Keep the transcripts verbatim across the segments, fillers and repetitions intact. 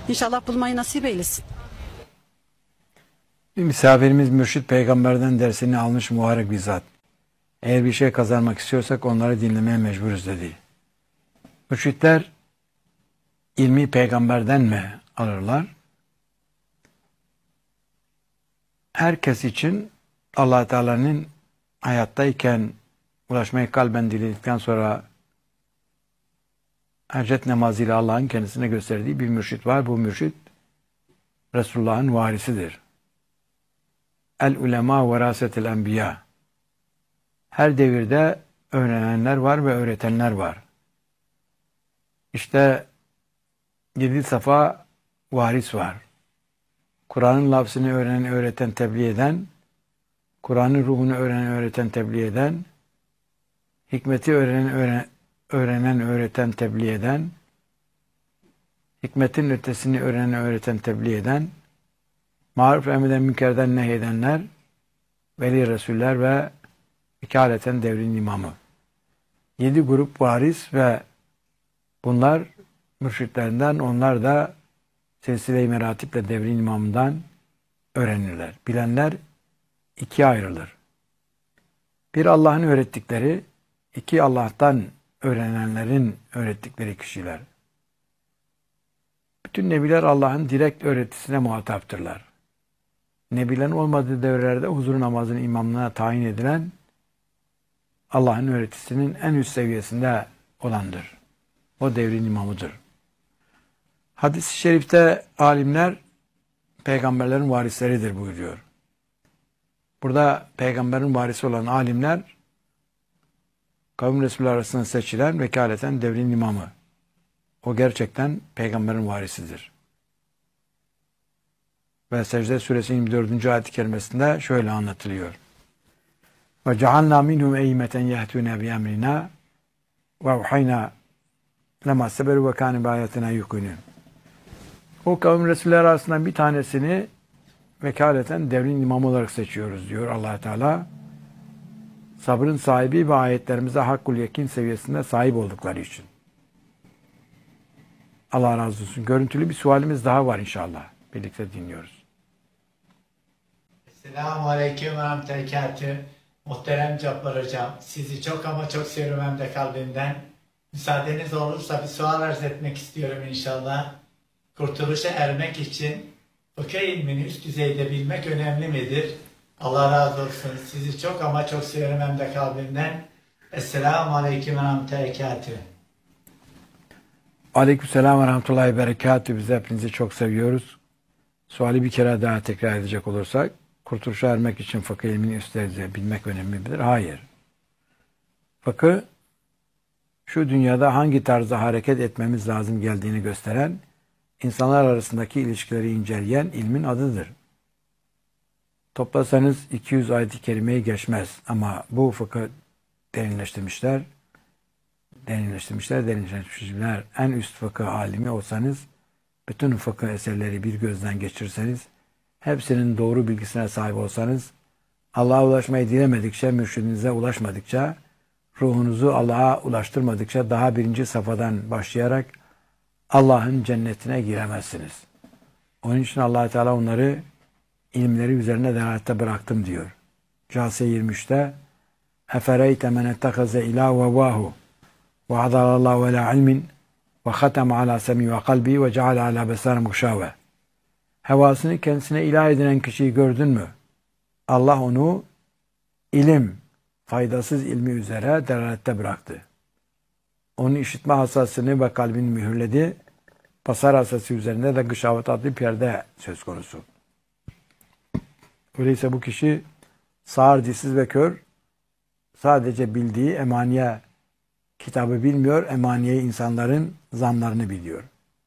İnşallah bulmayı nasip eylesin. Bir misafirimiz mürşit peygamberden dersini almış mübarek bir zat. Eğer bir şey kazanmak istiyorsak onları dinlemeye mecburuz dedi. Mürşitler ilmi peygamberden mi alırlar? Herkes için Allah Teala'nın hayattayken ulaşmayı kalben diledikten sonra hacet namazıyla Allah'ın kendisine gösterdiği bir mürşit var. Bu mürşit Resulullah'ın varisidir. El ulema verasetel enbiya. Her devirde öğrenenler var ve öğretenler var. İşte yedi safa varis var. Kur'an'ın lafzını öğrenen, öğreten, tebliğ eden, Kur'an'ın ruhunu öğrenen, öğreten, tebliğ eden, hikmeti öğrenen, öğrenen, öğrenen öğreten, tebliğ eden, hikmetin ötesini öğrenen, öğreten, tebliğ eden, maruf emreden, münkerden nehyedenler, veli resuller ve ikaleten devrin imamı. Yedi grup varis ve bunlar mürşitlerinden, onlar da silsile-i meratiple devrin imamından öğrenirler. Bilenler ikiye ayrılır. Bir Allah'ın öğrettikleri, iki Allah'tan öğrenenlerin öğrettikleri kişiler. Bütün nebiler Allah'ın direkt öğretisine muhataptırlar. Nebilerin olmadığı devrelerde huzur namazının imamlığına tayin edilen Allah'ın öğretisinin en üst seviyesinde olandır. O devrin imamıdır. Hadis-i şerifte alimler peygamberlerin varisleridir buyuruyor. Burada peygamberin varisi olan alimler kavim Resulü arasında seçilen vekaleten devrin imamı. O gerçekten peygamberin varisidir. Ve Secde Suresi yirmi dördüncü ayet-i kerimesinde şöyle anlatılıyor. Ve cealna minhum eymeten yehtûne bi emrina ve uhayna lema seberu ve kâne bi âyatina yuqinûn. O kavim Resulü arasından bir tanesini vekaleten devrin imamı olarak seçiyoruz diyor Allah Teala. Sabrın sahibi ve ayetlerimize hakkul yekin seviyesinde sahip oldukları için. Allah razı olsun. Görüntülü bir sualimiz daha var inşallah. Birlikte dinliyoruz. Selamun Aleyküm ve Rahmetellâhi. Muhterem Cabbar Hocam, sizi çok ama çok seviyorum hem de kalbimden. Müsaadeniz olursa bir sual arz etmek istiyorum inşallah. Kurtuluşa ermek için fıkıh ilmini üst düzeyde bilmek önemli midir? Allah razı olsun. Sizi çok ama çok seviyorum hem de kalbimden. Esselamu Aleyküm ve Rahmetellâhi. Aleykümselam ve Rahmetullahi ve Berekatühü. Biz hepinizi çok seviyoruz. Suali bir kere daha tekrar edecek olursak, kurtuluşa ermek için fıkıh ilmini üst düzeyde bilmek önemli midir? Hayır. Fıkıh, şu dünyada hangi tarzda hareket etmemiz lazım geldiğini gösteren, insanlar arasındaki ilişkileri inceleyen ilmin adıdır. Toplasanız iki yüz ayet-i kerimeyi geçmez ama bu fıkıh derinleştirmişler, derinleştirmişler, derinleştirmişler. En üst fıkıh alimi olsanız, bütün fıkıh eserleri bir gözden geçirseniz, hepsinin doğru bilgisine sahip olsanız, Allah'a ulaşmayı dilemedikçe, mürşidinize ulaşmadıkça, ruhunuzu Allah'a ulaştırmadıkça daha birinci safhadan başlayarak Allah'ın cennetine giremezsiniz. Onun için Allah Teala onları ilimleri üzerine delalette bıraktım diyor. Câse yirmi üçte Efereyte men ettekaze ilâhu ve vâhu ve adalallahu ala ilmin ve khatem ala semi ve kalbi ve ceale ala besar mukşâve. Hevasını kendisine ilah edinen kişiyi gördün mü? Allah onu ilim, faydasız ilmi üzere delalette bıraktı. Onun işitme hassasını ve kalbini mühürledi. Basar hassası üzerinde de gışavet adlı perde söz konusu. Öyleyse bu kişi sağır, dilsiz ve kör, sadece bildiği emaniye kitabı bilmiyor, emaniye insanların zanlarını biliyor.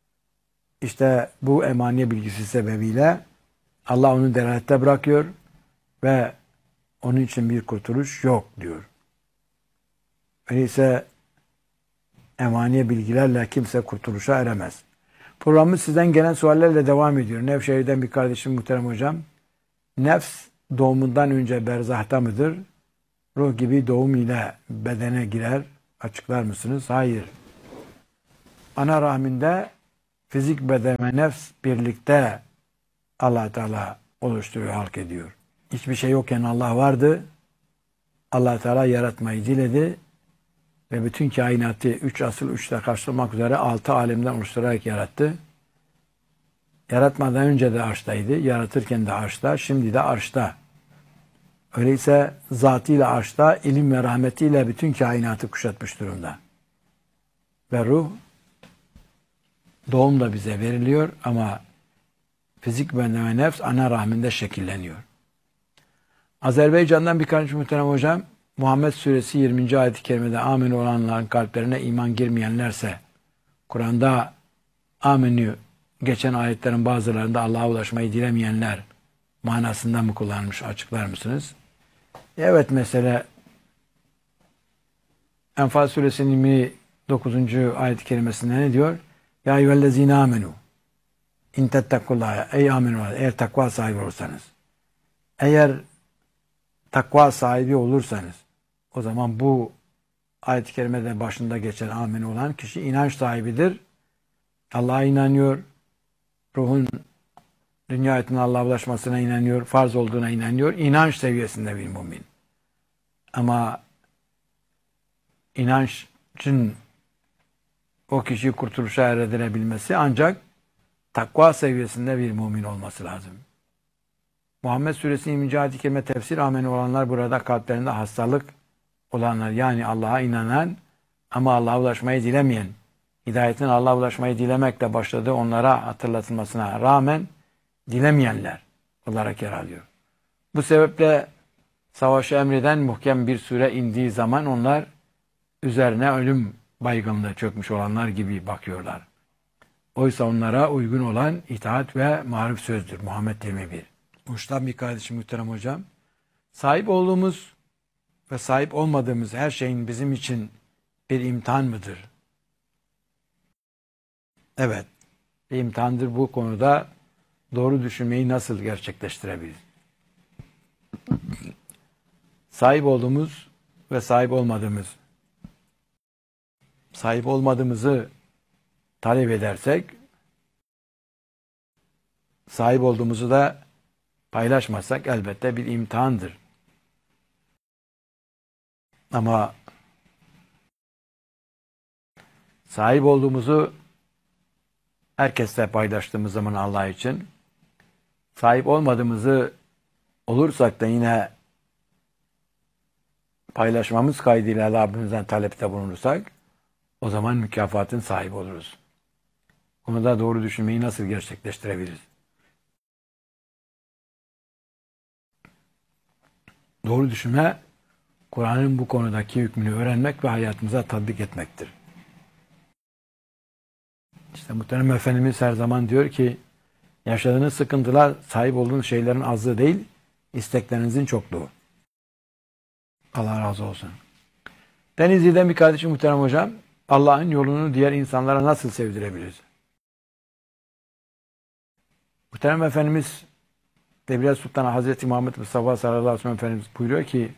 İşte bu emaniye bilgisi sebebiyle Allah onu delalette bırakıyor ve onun için bir kurtuluş yok diyor. Öyleyse emaniye bilgilerle kimse kurtuluşa eremez. Programımız sizden gelen suallerle devam ediyor. Nevşehir'den bir kardeşim muhterem hocam. Nefs doğumundan önce berzahta mıdır? Ruh gibi doğum ile bedene girer. Açıklar mısınız? Hayır. Ana rahminde fizik, beden ve nefs birlikte Allah Teala oluşturuyor, halk ediyor. Hiçbir şey yokken Allah vardı. Allah Teala yaratmayı diledi ve bütün kainatı üç asıl üçte karşılamak üzere altı alemden oluşturarak yarattı. Yaratmadan önce de arştaydı, yaratırken de arşta, şimdi de arşta. Öyleyse zatıyla arşta, ilim ve rahmetiyle bütün kainatı kuşatmış durumda. Ve ruh doğumda bize veriliyor ama fizik, beden ve nefs ana rahminde şekilleniyor. Azerbaycan'dan bir kardeş muhterem hocam, Muhammed Suresi yirminci ayet-i kerimede amin olanların kalplerine iman girmeyenlerse, Kur'an'da aminü geçen ayetlerin bazılarında Allah'a ulaşmayı dilemeyenler manasında mı kullanmış, açıklar mısınız? Evet, mesela Enfal Suresinin yirmi dokuzuncu ayet-i kerimesinde ne diyor? Ya eyyühellezine amenu in tettequllaha, ey aminu, eğer takva sahibi olursanız, eğer takva sahibi olursanız, o zaman bu ayet-i kerimede başında geçen amin olan kişi inanç sahibidir. Allah'a inanıyor, ruhun dünya hayatına Allah'a ulaşmasına inanıyor, farz olduğuna inanıyor, inanç seviyesinde bir mümin. Ama inançın o kişiyi kurtuluşa erdirebilmesi ancak takva seviyesinde bir mümin olması lazım. Muhammed Suresi yirminci ayet-i kerime tefsir ameni olanlar burada kalplerinde hastalık olanlar, yani Allah'a inanan ama Allah'a ulaşmayı dilemeyen, hidayetin Allah'a ulaşmayı dilemekle başladığı onlara hatırlatılmasına rağmen dilemeyenler olarak yer alıyor. Bu sebeple savaşı emreden muhkem bir sure indiği zaman onlar üzerine ölüm baygınlığı çökmüş olanlar gibi bakıyorlar. Oysa onlara uygun olan itaat ve marif sözdür. Muhammed yirmi bir. Uçtan bir kardeşim muhterem hocam. Sahip olduğumuz ve sahip olmadığımız her şeyin bizim için bir imtihan mıdır? Evet, bir imtihandır. Bu konuda doğru düşünmeyi nasıl gerçekleştirebiliriz? Sahip olduğumuz ve sahip olmadığımız, sahip olmadığımızı talep edersek, sahip olduğumuzu da paylaşmazsak elbette bir imtihandır. Ama sahip olduğumuzu herkesle paylaştığımız zaman Allah için, sahip olmadığımızı olursak da yine paylaşmamız kaydıyla Rabbimizden talepte bulunursak, o zaman mükafatın sahibi oluruz. Bunu da doğru düşünmeyi nasıl gerçekleştirebiliriz? Doğru düşünme, Kur'an'ın bu konudaki hükmünü öğrenmek ve hayatımıza tatbik etmektir. İşte muhterem Efendimiz her zaman diyor ki, yaşadığınız sıkıntılar sahip olduğunuz şeylerin azlığı değil, isteklerinizin çokluğu. Allah razı olsun. Denizli'den bir kardeşim muhterem hocam, Allah'ın yolunu diğer insanlara nasıl sevdirebiliriz? Muhterem Efendimiz Debriye Sultan Hazreti Muhammed Mustafa sallallahu aleyhi ve sellem Efendimiz buyuruyor ki,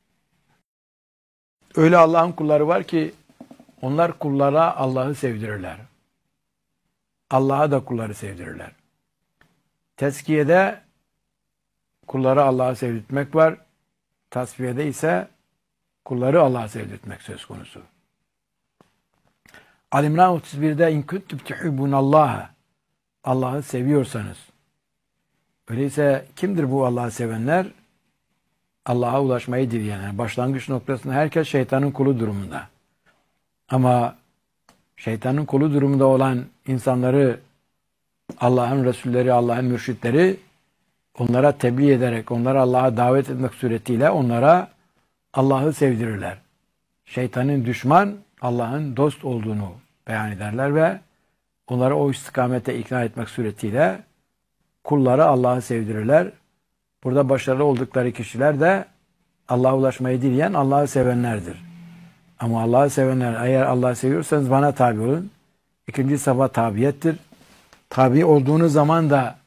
öyle Allah'ın kulları var ki onlar kullara Allah'ı sevdirirler. Allah'a da kulları sevdirirler. Tezkiyede kulları Allah'a sevdirtmek var. Tasfiyede ise kulları Allah'a sevdirtmek söz konusu. Ali-İmran otuz birde in kuntum tuhibbunallaha, Allah'ı seviyorsanız. Öyleyse kimdir bu Allah'ı sevenler? Allah'a ulaşmayı dileyenler. Başlangıç noktasında herkes şeytanın kulu durumunda. Ama şeytanın kulu durumunda olan insanları Allah'ın Resulleri, Allah'ın mürşitleri onlara tebliğ ederek, onlara Allah'a davet etmek suretiyle onlara Allah'ı sevdirirler. Şeytanın düşman, Allah'ın dost olduğunu beyan ederler ve onları o istikamete ikna etmek suretiyle kulları Allah'ı sevdirirler. Burada başarılı oldukları kişiler de Allah'a ulaşmayı dileyen, Allah'ı sevenlerdir. Ama Allah'ı sevenler, eğer Allah'ı seviyorsanız bana tabi olun. İkinci safa tabiyettir. Tabi olduğunuz zaman da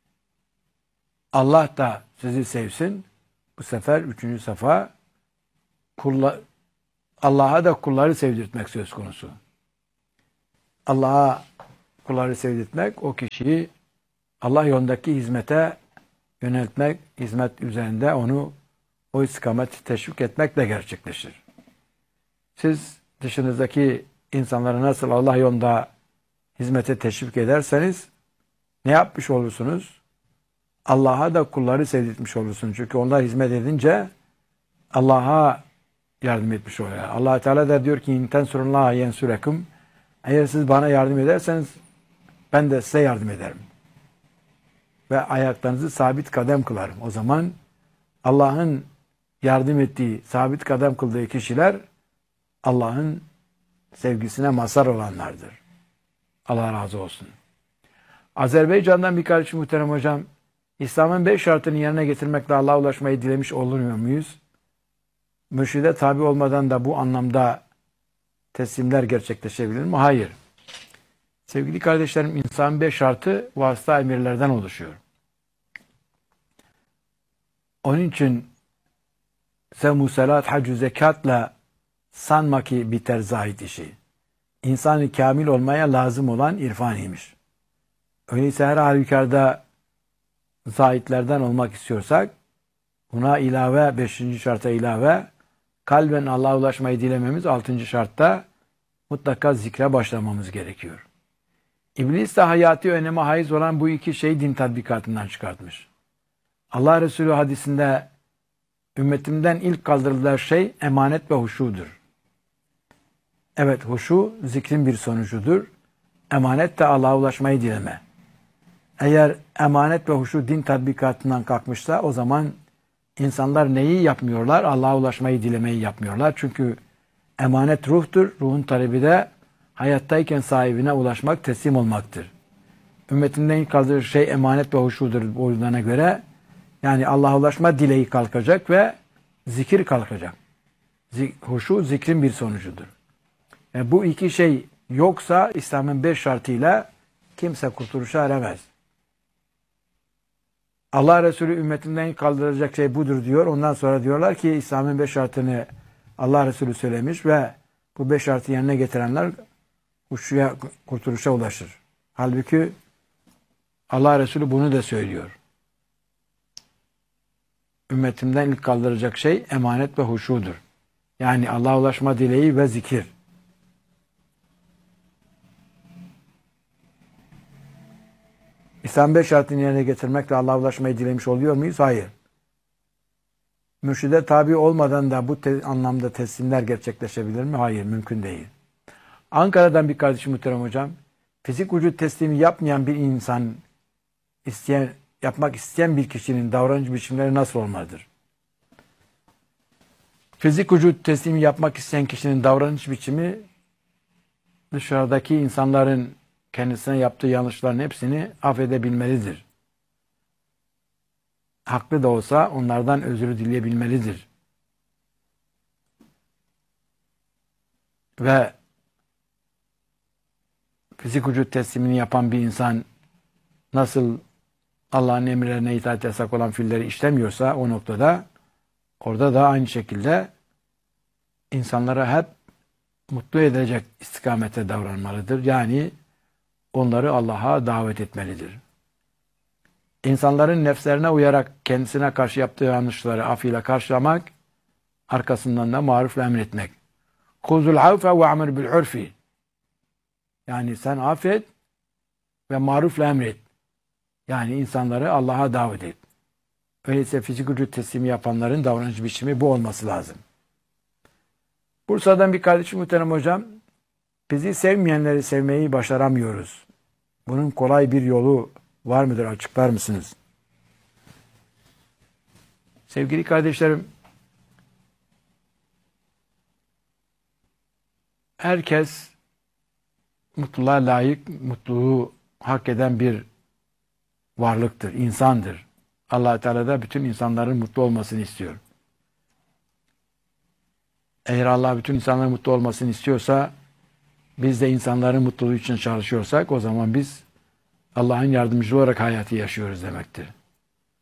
Allah da sizi sevsin. Bu sefer üçüncü safa Allah'a da kulları sevdirtmek söz konusu. Allah'a kulları sevdirtmek, o kişiyi Allah yolundaki hizmete yöneltmek, hizmet üzerinde onu o istikameti teşvik etmekle gerçekleşir. Siz dışınızdaki insanları nasıl Allah yolunda hizmete teşvik ederseniz ne yapmış olursunuz? Allah'a da kulları sevdirtmiş olursunuz. Çünkü onlar hizmet edince Allah'a yardım etmiş oluyor. Allah Teala da diyor ki in tensurullaha yensurekum. Eğer siz bana yardım ederseniz ben de size yardım ederim. Ve ayaklarınızı sabit kadem kılarım. O zaman Allah'ın yardım ettiği, sabit kadem kıldığı kişiler Allah'ın sevgisine mazhar olanlardır. Allah razı olsun. Azerbaycan'dan bir kardeşim muhterem hocam, İslam'ın beş şartını yerine getirmekle Allah'a ulaşmayı dilemiş olmuyor muyuz? Mürşide tabi olmadan da bu anlamda teslimler gerçekleşebilir mi? Hayır. Sevgili kardeşlerim, İslam'ın beş şartı vasıta emirlerden oluşuyor. Onun için sevmu salat, hacü, zekatla sanma ki biter zahid işi. İnsan-ı kamil olmaya lazım olan irfaniymiş. Öyleyse her halükarda zahitlerden olmak istiyorsak buna ilave, beşinci şarta ilave kalben Allah'a ulaşmayı dilememiz, altıncı şartta mutlaka zikre başlamamız gerekiyor. İblis de hayati öneme haiz olan bu iki şeyi din tatbikatından çıkartmış. Allah Resulü hadisinde ümmetimden ilk kaldırılan şey emanet ve huşudur. Evet, huşu zikrin bir sonucudur. Emanet de Allah'a ulaşmayı dileme. Eğer emanet ve huşu din tatbikatından kalkmışsa o zaman insanlar neyi yapmıyorlar? Allah'a ulaşmayı dilemeyi yapmıyorlar. Çünkü emanet ruhtur. Ruhun talebi de hayattayken sahibine ulaşmak, teslim olmaktır. Ümmetimden ilk kaldırılan şey emanet ve huşudur buyurduğuna göre, yani Allah'a ulaşma dileği kalkacak ve zikir kalkacak. Zik, huşu zikrin bir sonucudur. Yani bu iki şey yoksa İslam'ın beş şartıyla kimse kurtuluşa eremez. Allah Resulü ümmetinden kaldıracak şey budur diyor. Ondan sonra diyorlar ki İslam'ın beş şartını Allah Resulü söylemiş ve bu beş şartı yerine getirenler huşuya, kurtuluşa ulaşır. Halbuki Allah Resulü bunu da söylüyor. Ümmetimden ilk kaldıracak şey emanet ve huşudur. Yani Allah'a ulaşma dileği ve zikir. İslam beş şartını yerine getirmekle Allah'a ulaşmayı dilemiş oluyor muyuz? Hayır. Mürşide tabi olmadan da bu te- anlamda teslimler gerçekleşebilir mi? Hayır, mümkün değil. Ankara'dan bir kardeşim muhterem hocam, fizik vücut teslimi yapmayan bir insan, isteyen, yapmak isteyen bir kişinin davranış biçimleri nasıl olmalıdır? Fizik vücut teslimi yapmak isteyen kişinin davranış biçimi dışarıdaki insanların kendisine yaptığı yanlışların hepsini affedebilmelidir. Haklı da olsa onlardan özür dileyebilmelidir. Ve fizik vücut teslimini yapan bir insan nasıl Allah'ın emirlerine itaat yasak olan fiilleri işlemiyorsa o noktada orada da aynı şekilde insanlara hep mutlu edecek istikamete davranmalıdır. Yani onları Allah'a davet etmelidir. İnsanların nefslerine uyarak kendisine karşı yaptığı yanlışları afıyla karşılamak, arkasından da marufla emretmek. Kuzul avfe ve amir bil urfi. Yani sen affet ve marufla emret. Yani insanları Allah'a davet et. Öyleyse fizik vücut teslimi yapanların davranış biçimi bu olması lazım. Bursa'dan bir kardeşim muhterem hocam, bizi sevmeyenleri sevmeyi başaramıyoruz. Bunun kolay bir yolu var mıdır? Açıklar mısınız? Sevgili kardeşlerim, herkes mutluluğa layık, mutluluğu hak eden bir varlıktır, insandır. Allah Teala da bütün insanların mutlu olmasını istiyor. Eğer Allah bütün insanların mutlu olmasını istiyorsa, biz de insanların mutluluğu için çalışıyorsak, o zaman biz Allah'ın yardımcısı olarak hayatı yaşıyoruz demektir.